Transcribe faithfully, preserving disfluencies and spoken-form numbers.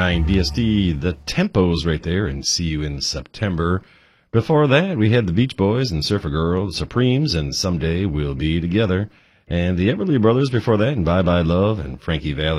nine B S D, The Tempos right there, and See You in September. Before that, we had the Beach Boys and Surfer Girl, the Supremes, and Someday We'll Be Together. And the Everly Brothers before that, and Bye Bye Love, and Frankie Valli.